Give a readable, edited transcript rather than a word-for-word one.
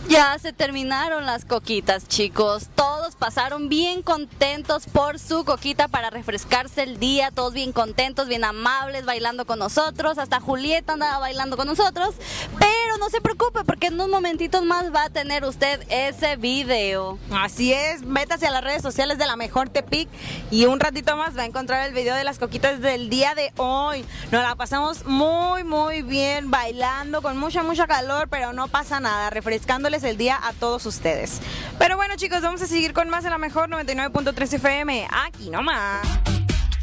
Ya se terminaron las coquitas, chicos. Todos pasaron bien contentos por su coquita para refrescarse el día. Todos bien contentos, bien amables, bailando con nosotros. Hasta Julieta andaba bailando con nosotros. Pero no se preocupe porque en unos momentitos más va a tener usted ese video. Así es, métase a las redes sociales de La Mejor Tepic y un ratito más va a encontrar el video de las coquitas del día de hoy. Nos la pasamos muy bien bailando con mucha calor, pero no pasa nada, refrescándoles el día a todos ustedes. Pero bueno, chicos, vamos a seguir con más de La Mejor 99.3 FM, aquí nomás.